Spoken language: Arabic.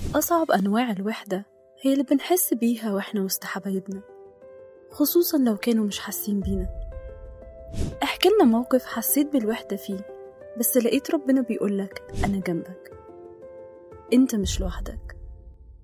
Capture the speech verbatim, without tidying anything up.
أصعب أنواع الوحدة هي اللي بنحس بيها وإحنا وسط حبايبنا، خصوصا لو كانوا مش حاسين بينا. احكي لنا موقف حسيت بالوحدة فيه بس لقيت ربنا بيقولك أنا جنبك، أنت مش لوحدك.